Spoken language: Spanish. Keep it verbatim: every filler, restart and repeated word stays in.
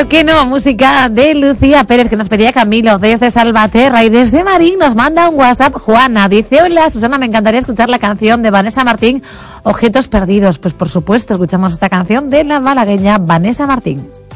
¿Por qué no? Música de Lucía Pérez, que nos pedía Camilo desde Salvaterra, y desde Marín nos manda un WhatsApp Juana. Dice: hola Susana, me encantaría escuchar la canción de Vanessa Martín, Objetos Perdidos. Pues por supuesto, escuchamos esta canción de la malagueña Vanessa Martín.